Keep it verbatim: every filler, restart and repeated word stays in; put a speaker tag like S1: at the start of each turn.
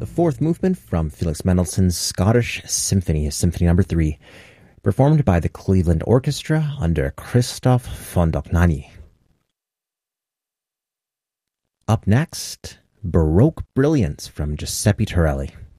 S1: fourth movement from Felix Mendelssohn's Scottish Symphony, Symphony Number Three, performed by the Cleveland Orchestra under Christoph von Dohnanyi. Up next, Baroque Brilliance from Giuseppe Torelli.